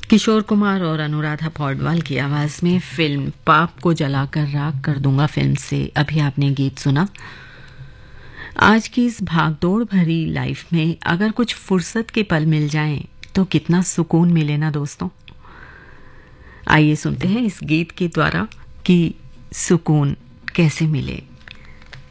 किशोर कुमार और अनुराधा पौडवाल की आवाज में फिल्म पाप को जलाकर राख कर दूंगा फिल्म से अभी आपने गीत सुना। आज की इस भागदौड़ भरी लाइफ में अगर कुछ फुर्सत के पल मिल जाएं तो कितना सुकून मिले ना दोस्तों। आइए सुनते हैं इस गीत के द्वारा कि सुकून कैसे मिले।